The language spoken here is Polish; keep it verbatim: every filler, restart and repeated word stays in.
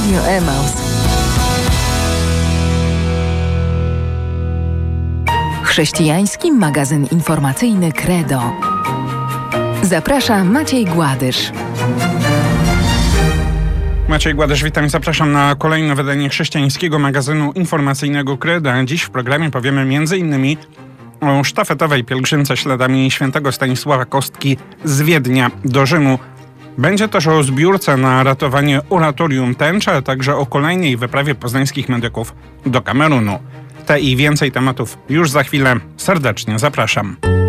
Radio Emaus. Chrześcijański magazyn informacyjny Credo. Zaprasza Maciej Gładysz. Maciej Gładysz, witam i zapraszam na kolejne wydanie chrześcijańskiego magazynu informacyjnego Credo. Dziś w programie powiemy m.in. o sztafetowej pielgrzymce śladami świętego Stanisława Kostki z Wiednia do Rzymu. Będzie też o zbiórce na ratowanie oratorium Tęcza, a także o kolejnej wyprawie poznańskich medyków do Kamerunu. Te i więcej tematów już za chwilę. Serdecznie zapraszam.